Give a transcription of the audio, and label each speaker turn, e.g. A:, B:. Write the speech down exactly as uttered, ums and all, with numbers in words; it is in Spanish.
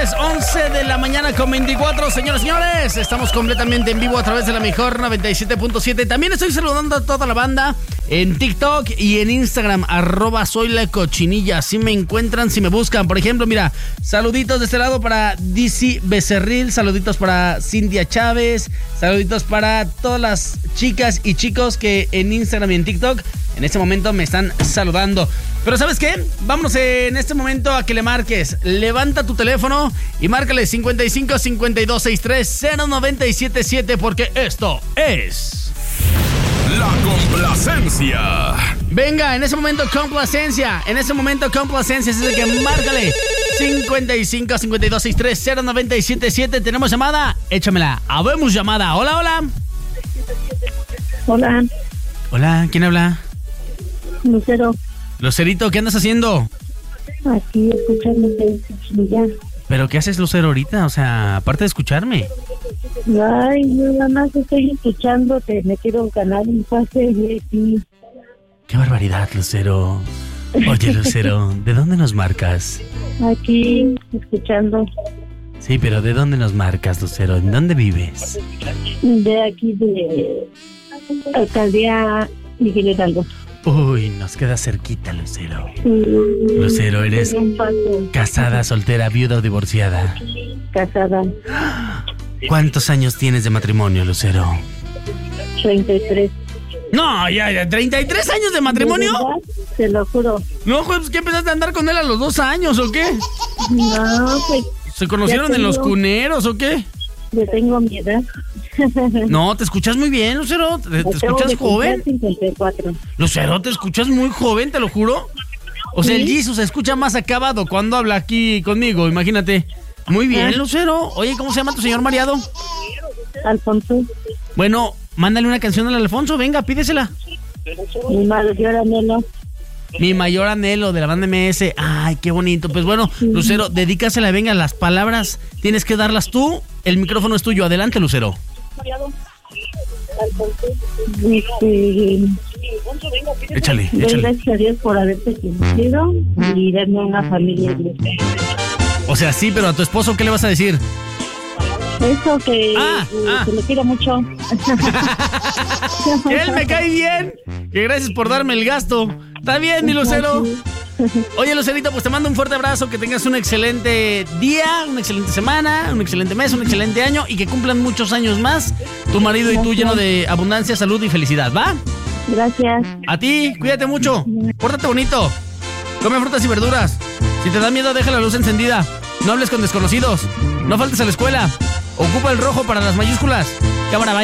A: miércoles, once de la mañana con veinticuatro. Señoras y señores, estamos completamente en vivo a través de la mejor noventa y siete punto siete. También estoy saludando a toda la banda en TikTok y en Instagram, arroba soy la cochinilla. Si me encuentran, si me buscan. Por ejemplo, mira, saluditos de este lado para D C Becerril, saluditos para Cintia Chávez, saluditos para todas las chicas y chicos que en Instagram y en TikTok en este momento me están saludando. Pero ¿sabes qué? Vámonos en este momento a que le marques. Levanta tu teléfono y márcale cincuenta y cinco cincuenta y dos sesenta y tres cero noventa y siete siete porque esto es...
B: La complacencia.
A: Venga, en ese momento complacencia. En ese momento complacencia. Así que márcale cincuenta y cinco cincuenta y dos sesenta y tres cero noventa y siete siete. ¿Tenemos llamada? Échamela. Habemos llamada. Hola, hola.
C: Hola.
A: Hola, ¿quién habla?
C: Lucero.
A: Lucerito, ¿qué andas haciendo?
C: Aquí escuchándote ya.
A: ¿Pero qué haces, Lucero, ahorita? O sea, aparte de escucharme.
C: Ay, nada más estoy escuchándote. Me quiero ganar un pase y aquí.
A: Qué barbaridad, Lucero. Oye, Lucero, ¿de dónde nos marcas?
C: Aquí, escuchando.
A: Sí, pero ¿de dónde nos marcas, Lucero? ¿En dónde vives?
C: De aquí, de Alcaldía Miguel Hidalgo.
A: Uy, nos queda cerquita, Lucero.
C: Sí.
A: Lucero, ¿eres
C: Un paso.
A: casada, soltera, viuda o divorciada?
C: Casada.
A: ¿Cuántos años tienes de matrimonio, Lucero?
C: treinta y tres.
A: No, ya, ya, ¿treinta y tres años de matrimonio?
C: ¿De verdad? Te lo juro.
A: No, pues, ¿qué empezaste a andar con él a los dos años o qué?
C: No, pues.
A: ¿Se conocieron en los cuneros o qué?
C: Yo tengo mi edad.
A: No, te escuchas muy bien, Lucero. ¿Te, te
C: Acabo
A: escuchas
C: de
A: joven?
C: cumplir cincuenta y cuatro.
A: Lucero, te escuchas muy joven, te lo juro. O sea,
C: ¿Sí?
A: el Jesus se escucha más acabado cuando habla aquí conmigo, imagínate. Muy bien,
C: Ah.
A: Lucero. Oye, ¿cómo se llama tu señor mareado?
C: Alfonso.
A: Bueno, mándale una canción al Alfonso, venga, pídesela.
C: Mi mayor anhelo.
A: Mi mayor anhelo de la banda M S. Ay, qué bonito. Pues bueno, Lucero, dedícasela, venga, las palabras tienes que darlas tú. El micrófono es tuyo. Adelante, Lucero.
C: Este,
A: Échale,
C: doy
A: échale.
C: gracias a Dios por haberte conocido y darme una familia hermosa.
A: O sea, sí, pero a tu esposo, ¿qué le vas a decir?
C: Eso que,
A: Ah,
C: que
A: ah.
C: se lo quiero mucho.
A: Que él me cae bien. Que gracias por darme el gasto. Está bien, mi Lucero. Oye, Lucerito, pues te mando un fuerte abrazo, que tengas un excelente día, una excelente semana, un excelente mes, un excelente año y que cumplan muchos años más tu marido y tú lleno de abundancia, salud y felicidad, ¿va?
C: Gracias.
A: A ti, cuídate mucho, pórtate bonito, come frutas y verduras. Si te da miedo, deja la luz encendida. No hables con desconocidos, no faltes a la escuela, ocupa el rojo para las mayúsculas. Cámara, bye.